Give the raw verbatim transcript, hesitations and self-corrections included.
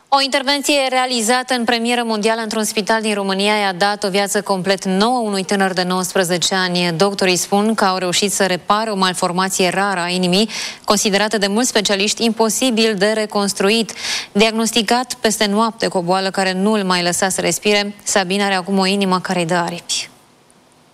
O intervenție realizată în premieră mondială într-un spital din România i-a dat o viață complet nouă unui tânăr de nouăsprezece ani. Doctorii spun că au reușit să repare o malformație rară a inimii, considerată de mulți specialiști imposibil de reconstruit. Diagnosticat peste noapte cu o boală care nu îl mai lăsa să respire, Sabin are acum o inimă care-i dă aripi.